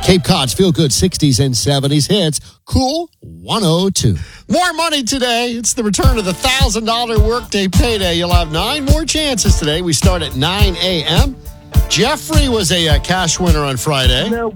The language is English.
Cape Cod's Feel Good 60s and 70s hits. Cool 102. More money today. It's the return of the $1,000 workday payday. You'll have 9 more chances today. We start at 9 a.m. Jeffrey was a cash winner on Friday.